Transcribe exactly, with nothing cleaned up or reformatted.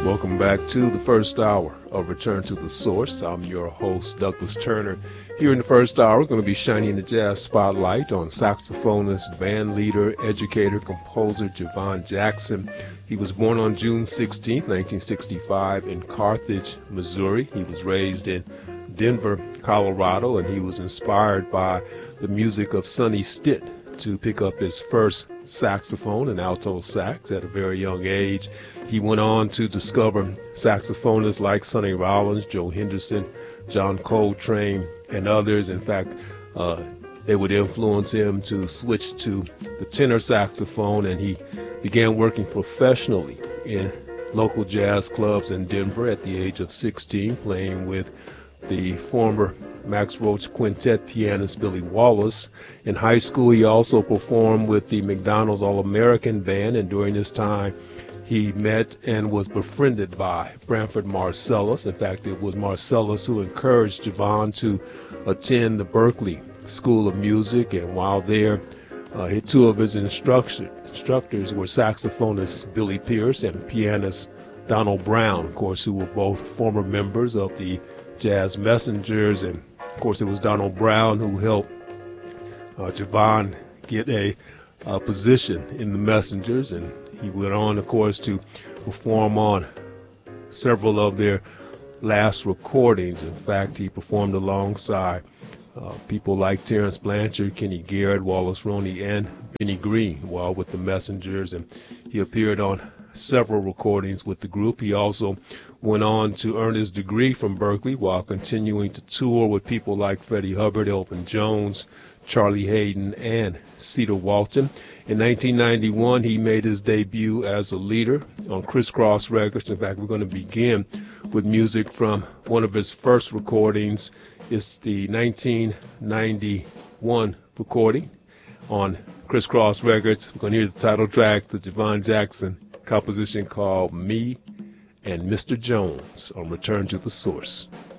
Welcome back to the first hour of Return to the Source. I'm your host, Douglas Turner. Here in the first hour, we're going to be shining the jazz spotlight on saxophonist, band leader, educator, composer Javon Jackson. He was born on June sixteenth, nineteen sixty-five in Carthage, Missouri. He was raised in Denver, Colorado, and he was inspired by the music of Sonny Stitt to pick up his first saxophone and alto sax at a very young age. He went on to discover saxophonists like Sonny Rollins, Joe Henderson, John Coltrane, and others. In fact, uh, they would influence him to switch to the tenor saxophone, and he began working professionally in local jazz clubs in Denver at the age of sixteen, playing with the former Max Roach Quintet pianist Billy Wallace. In high school, he also performed with the McDonald's All-American Band, and during this time, he met and was befriended by Branford Marsalis. In fact, it was Marsalis who encouraged Javon to attend the Berklee School of Music, and while there, uh, two of his instructor, instructors were saxophonist Billy Pierce and pianist Donald Brown, of course, who were both former members of the Jazz Messengers, and of course it was Donald Brown who helped uh, Javon get a, a position in the Messengers, and he went on, of course, to perform on several of their last recordings. In fact, he performed alongside uh, people like Terrence Blanchard, Kenny Garrett, Wallace Roney, and Benny Green while with the Messengers, and he appeared on several recordings with the group. He also went on to earn his degree from Berklee while continuing to tour with people like Freddie Hubbard, Elvin Jones, Charlie Hayden, and Cedar Walton. In nineteen ninety-one, he made his debut as a leader on Criss Cross Records. In fact, we're going to begin with music from one of his first recordings. It's the nineteen ninety-one recording on Criss Cross Records. We're going to hear the title track, the Javon Jackson composition called Me and Mister Jones on Return to the Source.